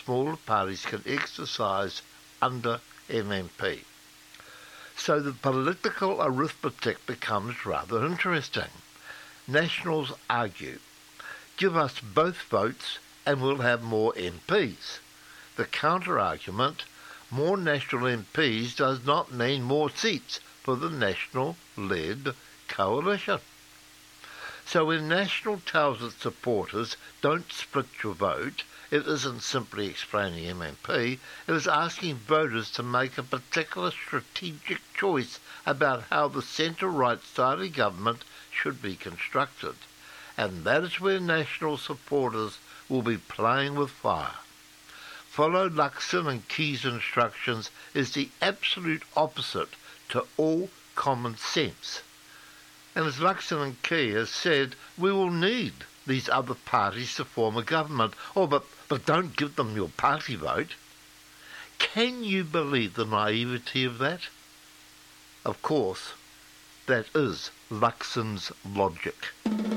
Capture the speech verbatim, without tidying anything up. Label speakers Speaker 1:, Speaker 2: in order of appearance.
Speaker 1: smaller parties can exercise under M M P. So the political arithmetic becomes rather interesting. Nationals argue, give us both votes and we'll have more M Ps. The counter-argument, more national M Ps does not mean more seats for the national-led coalition. So when National tells its supporters, don't split your vote, it isn't simply explaining M M P, it is asking voters to make a particular strategic choice about how the centre-right side of government should be constructed. And that is where National supporters will be playing with fire. Follow Luxon and Key's instructions is the absolute opposite to all common sense. And as Luxon and Key has said, we will need these other parties to form a government. Oh, but, but don't give them your party vote. Can you believe the naivety of that? Of course, that is Luxon's logic.